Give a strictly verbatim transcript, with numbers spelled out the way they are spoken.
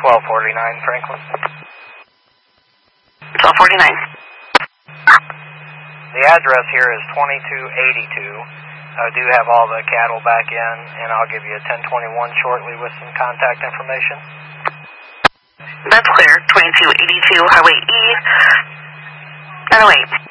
twelve forty-nine, Franklin. twelve forty-nine. The address here is twenty-two eighty-two. I do have all the cattle back in, and I'll give you a ten twenty-one shortly with some contact information. That's clear. twenty-two eighty-two Highway E. nine oh eight.